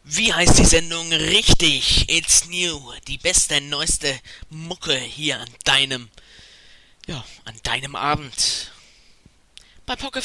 Wie heißt die Sendung richtig? It's new. Die beste, neueste Mucke hier an deinem Abend. Bei Pocket